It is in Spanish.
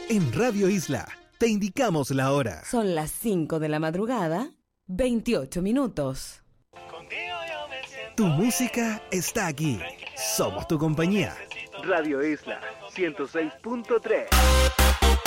En Radio Isla te indicamos la hora. Son las 5 de la madrugada, 28 minutos. Tu música está aquí. Somos tu compañía. Radio Isla 106.3.